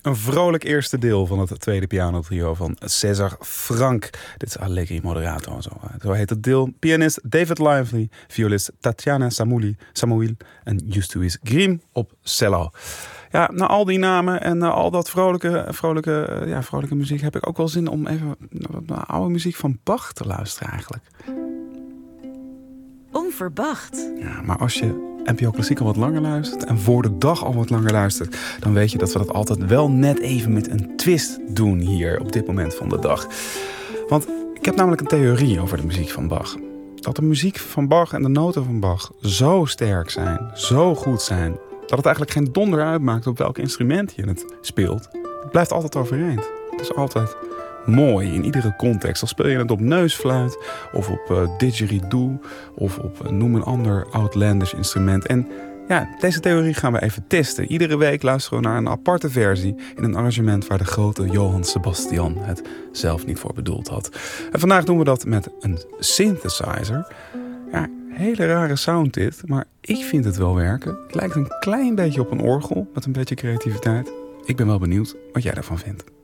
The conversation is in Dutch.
Een vrolijk eerste deel van het tweede pianotrio van César Franck. Dit is Allegri Moderato. Zo heet het deel. Pianist David Lively, violist Tatjana Samuil en Justus Grimm op cello. Ja, na al die namen en al dat vrolijke muziek heb ik ook wel zin om even naar oude muziek van Bach te luisteren eigenlijk. Onverwacht. Ja, maar als je NPO Klassiek al wat langer luistert en voor de dag al wat langer luistert, dan weet je dat we dat altijd wel net even met een twist doen hier op dit moment van de dag. Want ik heb namelijk een theorie over de muziek van Bach. Dat de muziek van Bach en de noten van Bach zo sterk zijn, zo goed zijn, dat het eigenlijk geen donder uitmaakt op welk instrument je het speelt. Het blijft altijd overeind. Het is altijd mooi in iedere context. Al speel je het op neusfluit of op didgeridoo of op noem een ander outlandish instrument. En ja, deze theorie gaan we even testen. Iedere week luisteren we naar een aparte versie in een arrangement waar de grote Johann Sebastian het zelf niet voor bedoeld had. En vandaag doen we dat met een synthesizer. Ja, hele rare sound dit, maar ik vind het wel werken. Het lijkt een klein beetje op een orgel met een beetje creativiteit. Ik ben wel benieuwd wat jij daarvan vindt.